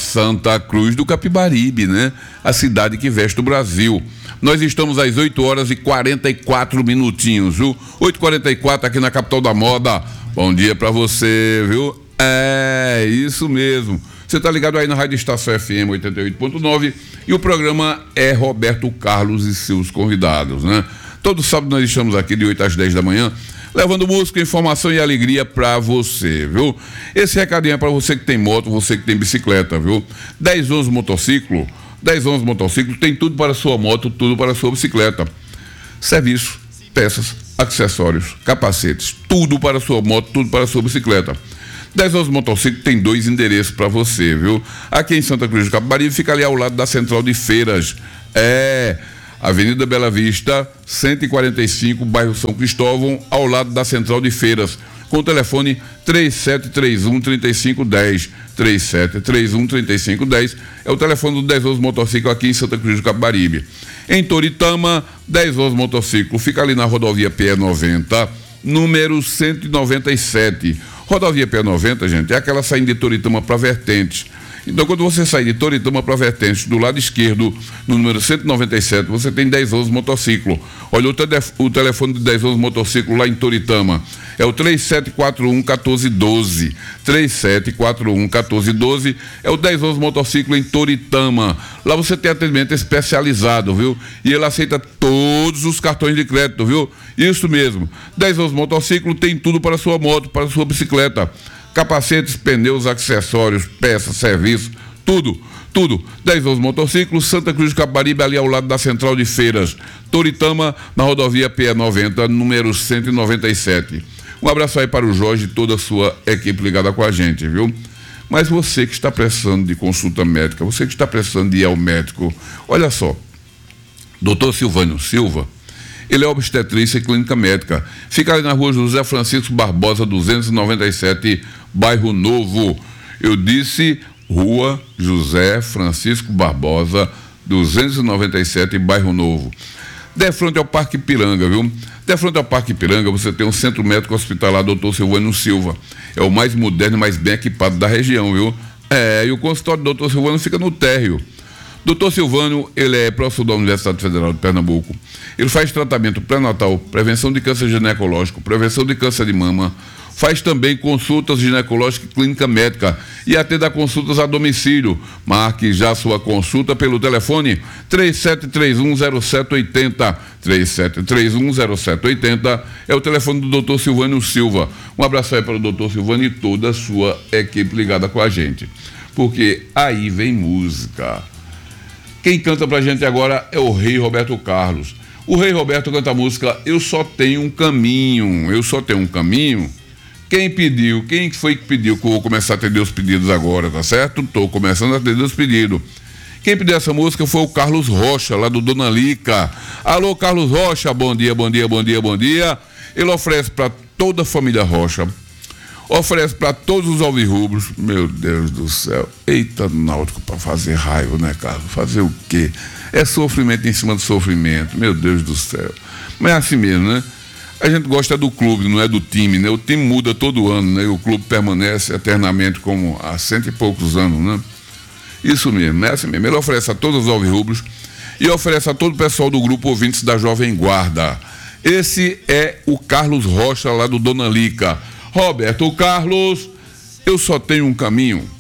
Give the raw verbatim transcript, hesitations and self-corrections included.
Santa Cruz do Capibaribe, né? A cidade que veste o Brasil. Nós estamos às oito horas e quarenta e quatro minutinhos, viu? oito e quarenta e quatro aqui na capital da moda. Bom dia pra você, viu? É, isso mesmo. Você tá ligado aí na Rádio Estação F M oitenta e oito ponto nove e o programa é Roberto Carlos e seus convidados, né? Todo sábado nós estamos aqui de oito às dez da manhã, levando música, informação e alegria pra você, viu? Esse recadinho é pra você que tem moto, você que tem bicicleta, viu? dez onze Motociclo, dez onze Motociclo tem tudo para a sua moto, tudo para a sua bicicleta. Serviço, peças, acessórios, capacetes, tudo para a sua moto, tudo para a sua bicicleta. dez onze Motociclo tem dois endereços para você, viu? Aqui em Santa Cruz do Capibaribe, fica ali ao lado da Central de Feiras. É... Avenida Bela Vista, cento e quarenta e cinco, bairro São Cristóvão, ao lado da Central de Feiras, com o telefone três sete três um, três cinco um zero, três sete três um, três cinco um zero, é o telefone do dez onze Motociclo aqui em Santa Cruz do Capibaribe. Em Toritama, dez onze Motociclo, fica ali na rodovia P E noventa, número cento e noventa e sete. Rodovia P E noventa, gente, é aquela saindo de Toritama para Vertentes. Então, quando você sair de Toritama para Vertentes, do lado esquerdo, no número cento e noventa e sete, você tem dez onze Motociclo. Olha, o, telef- o telefone do dez onze Motociclo lá em Toritama é o três sete quatro um, um quatro um dois. três sete quatro um, um quatro um dois é o dez onze Motociclo em Toritama. Lá você tem atendimento especializado, viu? E ele aceita todos os cartões de crédito, viu? Isso mesmo. dez onze Motociclo tem tudo para a sua moto, para a sua bicicleta. Capacetes, pneus, acessórios, peças, serviço, tudo, tudo. dez onze Motociclos, Santa Cruz do Capibaribe, ali ao lado da Central de Feiras. Toritama, na rodovia P E noventa, número cento e noventa e sete. Um abraço aí para o Jorge e toda a sua equipe ligada com a gente, viu? Mas você que está precisando de consulta médica, você que está precisando de ir ao médico, olha só, doutor Silvânio Silva, ele é obstetrícia e clínica médica. Fica ali na rua José Francisco Barbosa, duzentos e noventa e sete, bairro Novo. Eu disse rua José Francisco Barbosa, duzentos e noventa e sete, bairro Novo. De frente ao Parque Ipiranga, viu? De frente ao Parque Ipiranga, você tem um centro médico hospitalar doutor Silvânio Silva. É o mais moderno e mais bem equipado da região, viu? É, e o consultório do doutor Silvânio fica no térreo. doutor Silvânio, ele é professor da Universidade Federal de Pernambuco. Ele faz tratamento pré-natal, prevenção de câncer ginecológico, prevenção de câncer de mama, faz também consultas ginecológicas e clínica médica e atende consultas a domicílio. Marque já sua consulta pelo telefone três sete três um, zero sete oito zero, três sete três um, zero sete oito zero, é o telefone do doutor Silvânio Silva. Um abraço aí para o doutor Silvânio e toda a sua equipe ligada com a gente, porque aí vem música. Quem canta pra gente agora é o Rei Roberto Carlos. O Rei Roberto canta a música Eu Só Tenho um Caminho, Eu Só Tenho um Caminho. Quem pediu? Quem foi que pediu? Que eu vou começar a atender os pedidos agora, tá certo? Tô começando a atender os pedidos. Quem pediu essa música foi o Carlos Rocha, lá do Dona Lica. Alô, Carlos Rocha, bom dia, bom dia, bom dia, bom dia. Ele oferece para toda a família Rocha, oferece para todos os alvirrubros. Meu Deus do céu, eita Náutico, para fazer raiva, né, Carlos? Fazer o quê? É sofrimento em cima de sofrimento, meu Deus do céu. Mas é assim mesmo, né? A gente gosta do clube, não é do time, né? O time muda todo ano, né? E o clube permanece eternamente como há cento e poucos anos, né? Isso mesmo, é assim mesmo. Ele oferece a todos os alvirrubros e oferece a todo o pessoal do grupo Ouvintes da Jovem Guarda. Esse é o Carlos Rocha, lá do Dona Lica. Roberto Carlos, eu só tenho um caminho.